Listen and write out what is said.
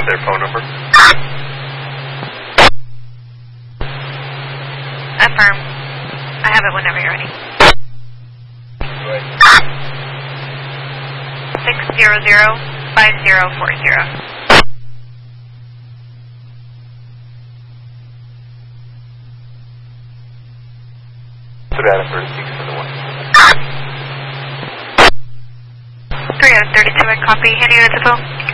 have their phone number? Affirm. I have it whenever you're ready. Go ahead. 600-5040. Savannah 36 for the 1. 332, I copy. Any units at phone?